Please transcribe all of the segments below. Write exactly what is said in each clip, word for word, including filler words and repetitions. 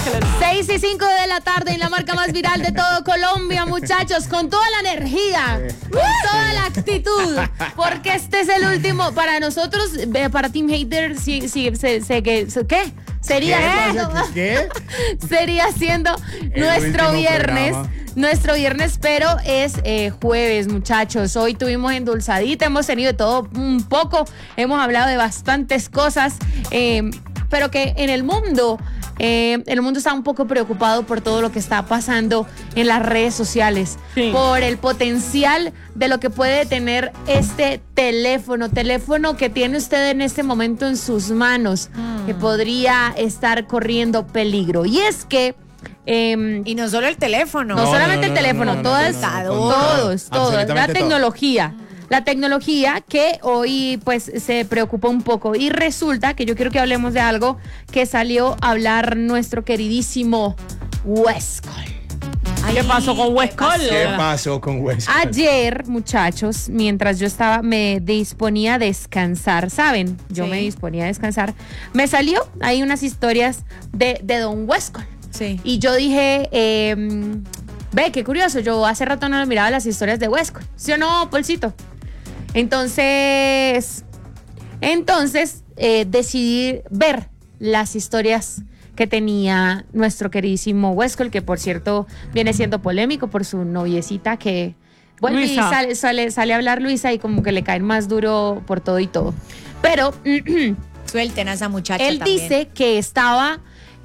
seis y cinco de la tarde en la marca más viral de todo Colombia, muchachos, con toda la energía, con toda la actitud, porque este es el último, para nosotros, para Team Hater, sí, sí, se, se, que, ¿qué? Sería ¿Qué? ¿Qué? Sería siendo el nuestro viernes. Programa. Nuestro viernes, pero es eh, jueves, muchachos. Hoy tuvimos endulzadita, hemos tenido de todo un poco, hemos hablado de bastantes cosas, eh, pero que en el mundo, eh, el mundo está un poco preocupado por todo lo que está pasando en las redes sociales, sí. Por el potencial de lo que puede tener este teléfono, teléfono que tiene usted en este momento en sus manos, mm. que podría estar corriendo peligro. Y es que Eh, y no solo el teléfono. No, no solamente no, no, el teléfono, no, no, todos, no, no, no, no, todos, todos. La tecnología. Todo. La tecnología que hoy pues se preocupó un poco. Y resulta que yo quiero que hablemos de algo que salió a hablar nuestro queridísimo Westcol. ¿Qué pasó con Westcol? ¿Qué pasó con Westcol? Ayer, muchachos, mientras yo estaba, me disponía a descansar, ¿saben? Yo sí. me disponía a descansar. Me salió ahí unas historias de, de Don Westcol. Sí. Y yo dije, eh, ve, qué curioso, yo hace rato no miraba las historias de Westcol. ¿Sí o no, Polcito? Entonces, entonces eh, decidí ver las historias que tenía nuestro queridísimo Westcol, que por cierto viene siendo polémico por su noviecita que, bueno, y sale, sale, sale a hablar Luisa y como que le caen más duro por todo y todo. Pero suelten a esa muchacha. Él también. dice que estaba...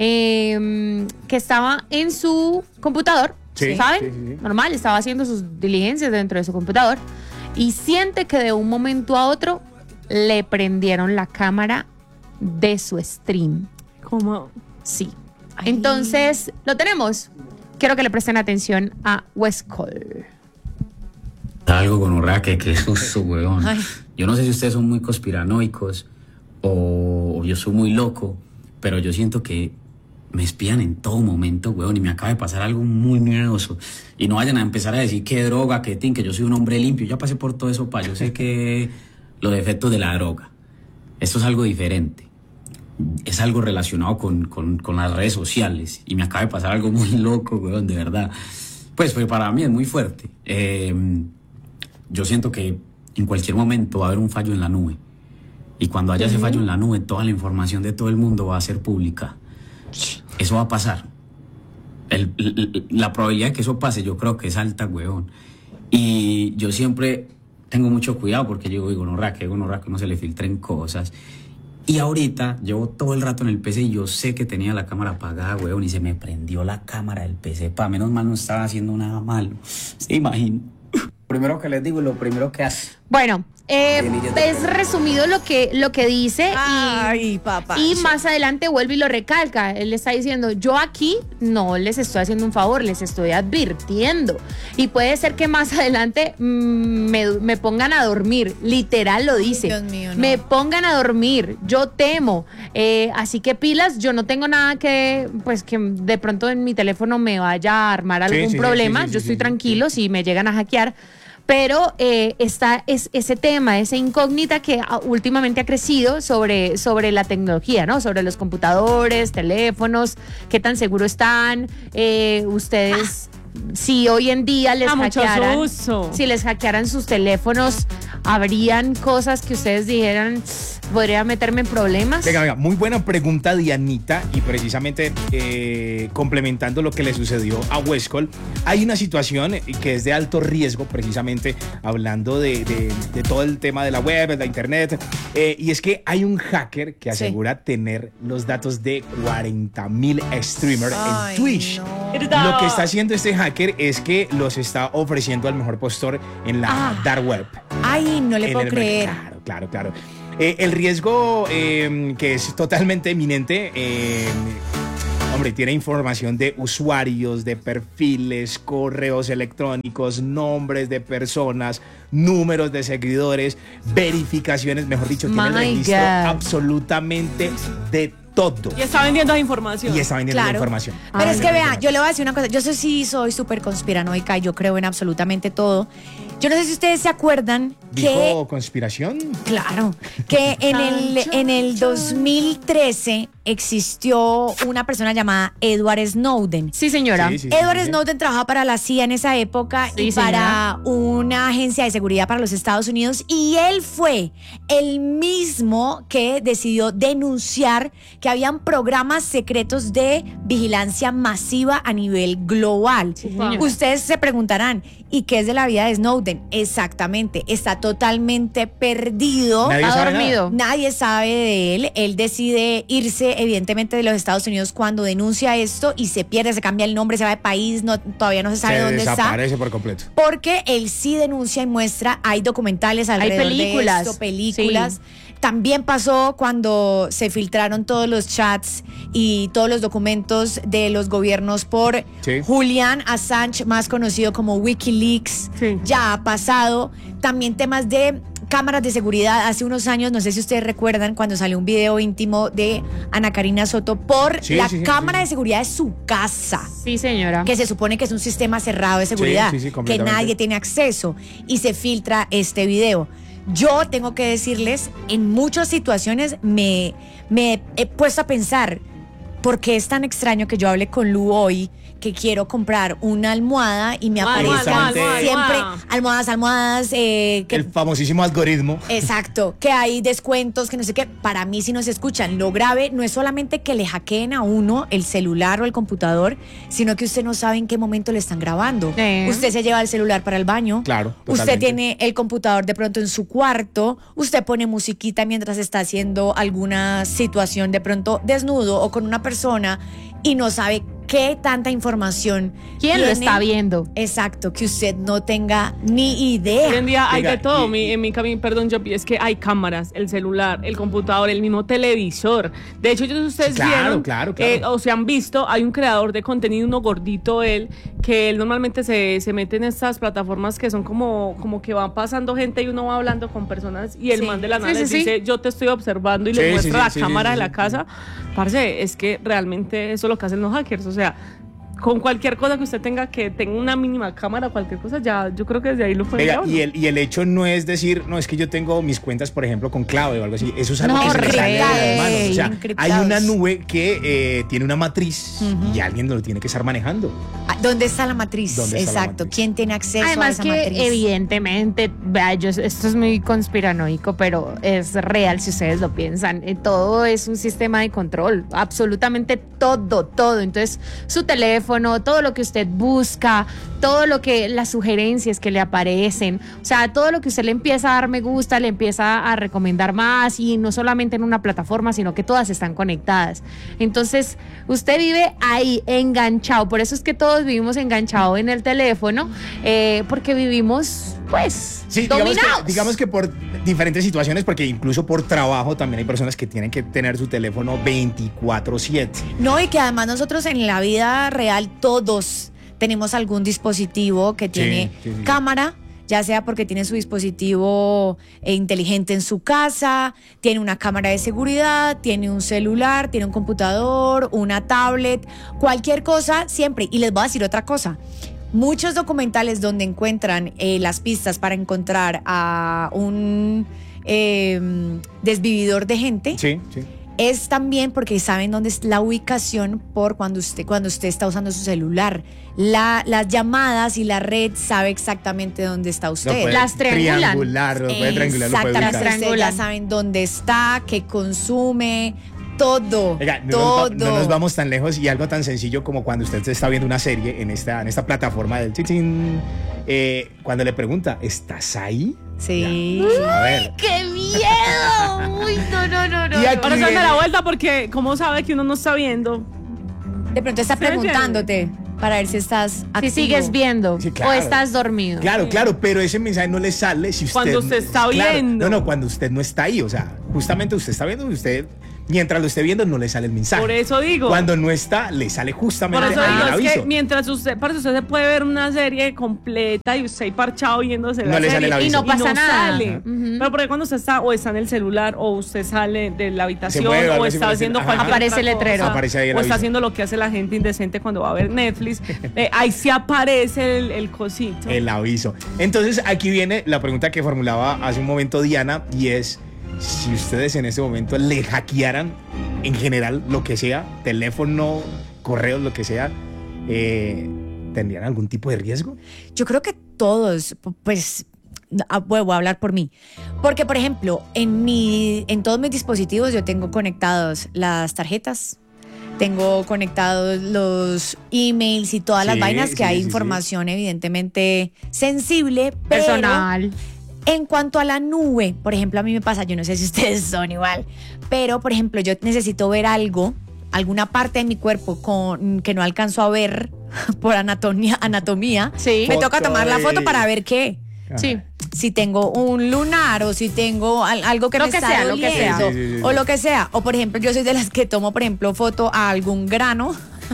Eh, que estaba en su computador, sí, ¿saben? Sí, sí, sí. Normal, estaba haciendo sus diligencias dentro de su computador y siente que de un momento a otro le prendieron la cámara de su stream. ¿Cómo? Sí. Ay. Entonces, lo tenemos. Quiero que le presten atención a Westcol. Algo con Urra, que qué susto, weón. Ay. Yo no sé si ustedes son muy conspiranoicos o yo soy muy loco, pero yo siento que me espían en todo momento, weón, y me acaba de pasar algo muy miedoso. Y no vayan a empezar a decir que droga, que tin, que yo soy un hombre limpio. Ya pasé por todo eso, pa. Yo sé que los efectos de la droga. Esto es algo diferente. Es algo relacionado con, con, con las redes sociales. Y me acaba de pasar algo muy loco, weón, de verdad. Pues, pues para mí es muy fuerte. Eh, yo siento que en cualquier momento va a haber un fallo en la nube. Y cuando haya uh-huh. ese fallo en la nube, toda la información de todo el mundo va a ser pública. Eso va a pasar. El, el, la probabilidad de que eso pase, yo creo que es alta, weón. Y yo siempre tengo mucho cuidado porque yo digo, gonorrea, que gonorrea, que no se le filtren cosas. Y ahorita llevo todo el rato en el P C y yo sé que tenía la cámara apagada, weón, y se me prendió la cámara del P C. Pa, menos mal no estaba haciendo nada malo. ¿Se imagina? Primero que les digo, lo primero que hace. Bueno, eh, es resumido lo que, lo que dice. Ay, y, papá. Y más adelante vuelve y lo recalca. Él le está diciendo, yo aquí no les estoy haciendo un favor, les estoy advirtiendo. Y puede ser que más adelante mmm, me, me pongan a dormir. Literal lo dice. Dios mío, no. Me pongan a dormir. Yo temo. Eh, así que pilas, yo no tengo nada que, pues que de pronto en mi teléfono me vaya a armar algún sí, sí, problema. Sí, sí, sí, yo estoy sí, tranquilo sí. si me llegan a hackear. Pero eh, está es, ese tema, esa incógnita que a, últimamente ha crecido sobre, sobre la tecnología, ¿no? Sobre los computadores, teléfonos, qué tan seguro están. Eh, ustedes, ah. si hoy en día les ah, hackearan, uso. si les hackearan sus teléfonos, ¿habrían cosas que ustedes dijeran, podría meterme en problemas? Venga, venga, muy buena pregunta, Dianita, y precisamente eh, complementando lo que le sucedió a Westcol, hay una situación que es de alto riesgo, precisamente hablando de, de, de todo el tema de la web, de la internet, eh, y es que hay un hacker que asegura sí. tener los datos de cuarenta mil streamers Ay, en Twitch. No. Lo que está haciendo este hacker es que los está ofreciendo al mejor postor en la ah. dark web. Ay, no le en puedo el, creer. Claro, claro, claro. Eh, el riesgo eh, que es totalmente eminente, eh, hombre, tiene información de usuarios, de perfiles, correos electrónicos, nombres de personas, números de seguidores, verificaciones, mejor dicho, tiene el registro God. absolutamente de todo. Y está vendiendo la información. Y está vendiendo claro. la información. Pero Ay, es que vea, yo le voy a decir una cosa, yo sé si soy súper conspiranoica y yo creo en absolutamente todo. Yo no sé si ustedes se acuerdan ¿Dijo que... conspiración? Claro, que en el, en el dos mil trece existió una persona llamada Edward Snowden. Sí, señora. Sí, sí, sí, Edward sí, sí. Snowden trabajaba para la C I A en esa época Sí, y para una agencia de seguridad para los Estados Unidos, y él fue el mismo que decidió denunciar que habían programas secretos de vigilancia masiva a nivel global. Sí, señora. Ustedes se preguntarán, ¿y qué es de la vida de Snowden? Exactamente, está totalmente perdido. Nadie Ha sabe nada. dormido. Nadie sabe de él. Él decide irse, evidentemente, de los Estados Unidos cuando denuncia esto y se pierde, se cambia el nombre, se va de país, no, todavía no se sabe Se dónde está. desaparece por completo. Porque él sí denuncia y muestra, hay documentales alrededor películas. de esto, películas. También pasó cuando se filtraron todos los chats y todos los documentos de los gobiernos por Sí. Julian Assange, más conocido como Wikileaks. Sí. Ya ha pasado. También temas de cámaras de seguridad. Hace unos años, no sé si ustedes recuerdan, cuando salió un video íntimo de Ana Karina Soto por Sí, la sí, sí, cámara sí. de seguridad de su casa, Sí, señora. que se supone que es un sistema cerrado de seguridad, sí, sí, que completamente. nadie tiene acceso, y se filtra este video. Yo tengo que decirles, en muchas situaciones me, me he puesto a pensar, ¿por qué es tan extraño que yo hable con Lu hoy que quiero comprar una almohada y me Almohada, aparezcan almohada, siempre almohada. almohadas, almohadas, eh, que El famosísimo algoritmo. Exacto, que hay descuentos, que no sé qué. Para mí, si nos escuchan, lo grave no es solamente que le hackeen a uno el celular o el computador, sino que usted no sabe en qué momento le están grabando. Sí. Usted se lleva el celular para el baño. Claro, Usted totalmente. tiene el computador de pronto en su cuarto. Usted pone musiquita mientras está haciendo alguna situación de pronto desnudo o con una persona y no sabe qué tanta información ¿Quién lo tiene. está viendo? Exacto, que usted no tenga ni idea. Hoy en día hay Oiga, de todo. y- Mi- en mi camino, perdón, yo es que hay cámaras, el celular, el computador, el mismo televisor. De hecho, yo no sé si ustedes Sí, claro, vieron claro, claro. eh, o se han visto, hay un creador de contenido, uno gordito él, que él normalmente se, se mete en estas plataformas que son como, como que van pasando gente y uno va hablando con personas y el Sí. man de la Sí, nada sí, les sí. dice, yo te estoy observando y Sí, le sí, muestra sí, la sí, cámara sí, de sí, la sí. casa. Parce, es que realmente eso es lo que hacen los hackers, o sea, con cualquier cosa que usted tenga que tenga una mínima cámara, cualquier cosa, ya yo creo que desde ahí lo pueden Venga, grabar. y el, y el hecho no es decir, no, es que yo tengo mis cuentas, por ejemplo, con clave o algo así. Eso es algo No, que se le sale de las rey, manos. O sea, hay encriptados. una nube que eh, tiene una matriz y alguien lo tiene que estar manejando. Ah, ¿Dónde está la matriz? ¿Dónde está la Exacto. matriz? ¿Quién tiene acceso a Además esa que matriz? evidentemente, vea, yo- esto es muy conspiranoico, pero es real si ustedes lo piensan. Eh, todo es un sistema de control, absolutamente todo, todo. Entonces, su teléfono, todo lo que usted busca, todo lo que, las sugerencias que le aparecen, o sea, todo lo que usted le empieza a dar me gusta, le empieza a recomendar más, y no solamente en una plataforma, sino que todas están conectadas. Entonces, usted vive ahí enganchado, por eso es que todos vivimos enganchados en el teléfono, eh, porque vivimos, pues, Sí, digamos dominados. que, digamos que por diferentes situaciones, porque incluso por trabajo también hay personas que tienen que tener su teléfono veinticuatro siete. No, y que además nosotros en la vida real todos tenemos algún dispositivo que tiene sí, sí. cámara, ya sea porque tiene su dispositivo eh, inteligente en su casa, tiene una cámara de seguridad, tiene un celular, tiene un computador, una tablet, cualquier cosa siempre. Y les voy a decir otra cosa. Muchos documentales donde encuentran eh, las pistas para encontrar a un eh, desvividor de gente, Sí, sí. es también porque saben dónde es la ubicación por cuando usted, cuando usted está usando su celular. La, las llamadas y la red sabe exactamente dónde está Lo usted. puede Las triangulan. triangular, lo puede triangular, lo puede Exactamente, ubicar. ustedes ya Triangulan. saben dónde está, qué consume, todo, Oiga, no, todo. Nos va- no nos vamos tan lejos, y algo tan sencillo como cuando usted se está viendo una serie en esta, en esta plataforma del chichín, eh, cuando le pregunta, ¿estás ahí? Sí. A ver. ¡Qué miedo! Uy, no, no, no, no. Y aquí- Ahora se da la vuelta porque, ¿cómo sabe que uno no está viendo? De pronto está ¿Sí me entiende? preguntándote para ver si estás Si activo. sigues viendo Sí, claro. o estás dormido. Claro, claro, pero ese mensaje no le sale si usted... Cuando usted está Claro, viendo. No, no, cuando usted no está ahí, o sea, justamente usted está viendo y usted Mientras lo esté viendo, no le sale el mensaje. Por eso digo. Cuando no está, le sale justamente Por eso el digo, es aviso. que mientras usted, parce, usted se puede ver una serie completa y usted ahí parchado viéndose No la le sale serie el aviso. Y no pasa nada. sale. Ujú. Pero porque cuando usted está o está en el celular o usted sale de la habitación mueve o algo o así está por el haciendo cel- cualquier Aparece otra el letrero. cosa, Aparece ahí el o aviso. está haciendo lo que hace la gente indecente cuando va a ver Netflix, eh, ahí sí aparece el, el cosito. El aviso. Entonces, aquí viene la pregunta que formulaba hace un momento Diana, y es, si ustedes en este momento le hackearan, en general, lo que sea, teléfono, correos, lo que sea, eh, ¿tendrían algún tipo de riesgo? Yo creo que todos, pues, ah, voy a hablar por mí. Porque, por ejemplo, en, mi, en todos mis dispositivos yo tengo conectados las tarjetas, tengo conectados los emails y todas las Sí, vainas que sí, hay sí, sí. información evidentemente sensible, pero Personal. en cuanto a la nube, por ejemplo, a mí me pasa, yo no sé si ustedes son igual, pero por ejemplo, yo necesito ver algo, alguna parte de mi cuerpo con, que no alcanzo a ver por anatomía, anatomía. Sí. Me toca Foto tomar la de- foto para ver qué. Sí. Si tengo un lunar o si tengo al- algo que Lo me que está sea, lo que sea. doliendo, Sí, sí, sí, sí. o lo que sea. O por ejemplo, yo soy de las que tomo, por ejemplo, foto a algún grano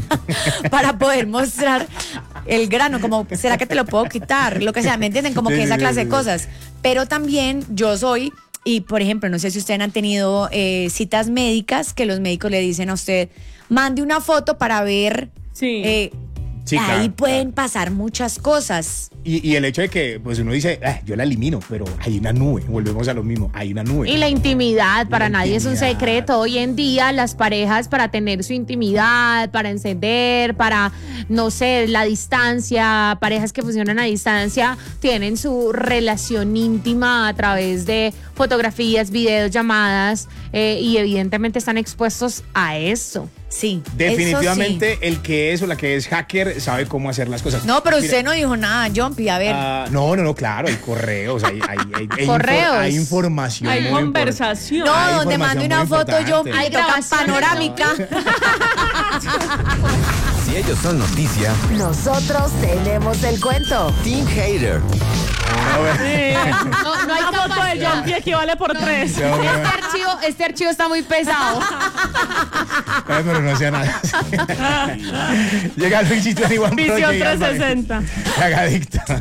para poder mostrar el grano, como, ¿será que te lo puedo quitar? Lo que sea, ¿me entienden? Como Sí, que sí, esa sí, clase sí, de sí. cosas. Pero también yo soy, y por ejemplo, no sé si ustedes han tenido eh, citas médicas que los médicos le dicen a usted, mande una foto para ver. Sí. eh, Sí, ahí claro, pueden claro. pasar muchas cosas. Y, y el hecho de que pues uno dice, "Ah, yo la elimino", pero hay una nube, volvemos a lo mismo, hay una nube. Y la intimidad, para La nadie es un intimidad. secreto. Hoy en día las parejas para tener su intimidad, para encender, para, no sé, la distancia, parejas que funcionan a distancia, tienen su relación íntima a través de fotografías, videos, llamadas, eh, y evidentemente están expuestos a eso. Sí. Definitivamente eso sí. el que es o la que es hacker sabe cómo hacer las cosas. No, pero Mira, usted no dijo nada, Jumpy. A ver. ah, no, no, no, claro, hay correos, hay, hay, hay, hay Correos. infor- hay información. Hay muy conversación. no, hay donde información mande una muy foto, importante. Jumpy, Hay me toca grabaciones, panorámica. Si ellos son noticia, Nosotros tenemos el cuento. Team Hater. Eh, No, no hay una foto de capacidad. Jumpy equivale por tres. No, no, no, Este archivo, este archivo está muy pesado. Ay, pero no sea nada. Llega Luisito Igual Visión trescientos sesenta. Haga adicta.